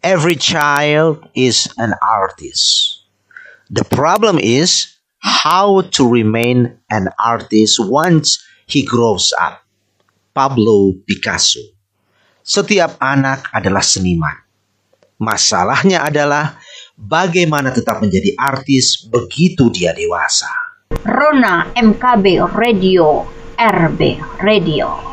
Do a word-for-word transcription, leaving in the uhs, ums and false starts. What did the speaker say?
Every child is an artist. The problem is how to remain an artist once he grows up. Pablo Picasso. Setiap anak adalah seniman. Masalahnya adalah bagaimana tetap menjadi artis begitu dia dewasa. Rona M K B Radio, R B Radio.